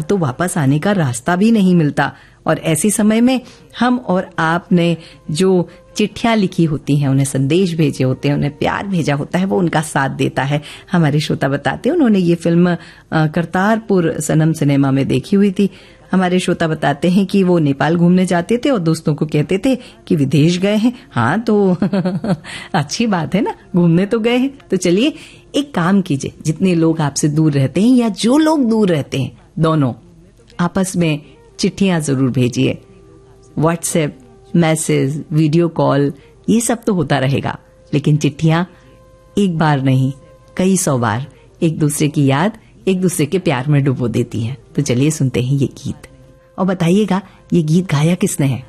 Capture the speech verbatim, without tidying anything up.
तो वापस आने का रास्ता भी नहीं मिलता। और ऐसे समय में हम और आपने जो चिट्ठियां लिखी होती हैं, उन्हें संदेश भेजे होते हैं, उन्हें प्यार भेजा होता है, वो उनका साथ देता है। हमारे श्रोता बताते हैं उन्होंने ये फिल्म करतारपुर सनम सिनेमा में देखी हुई थी। हमारे श्रोता बताते हैं कि वो नेपाल घूमने जाते थे और दोस्तों को कहते थे कि विदेश गए हैं। हाँ तो अच्छी बात है ना, घूमने तो गए हैं। तो चलिए एक काम कीजिए, जितने लोग आपसे दूर रहते हैं या जो लोग दूर रहते हैं, दोनों आपस में चिट्ठियां जरूर भेजिए। व्हाट्सएप, मैसेज, वीडियो कॉल, ये सब तो होता रहेगा, लेकिन चिट्ठियां एक बार नहीं कई सौ बार एक दूसरे की याद, एक दूसरे के प्यार में डुबो देती हैं। तो चलिए सुनते हैं ये गीत और बताइएगा ये गीत गाया किसने है।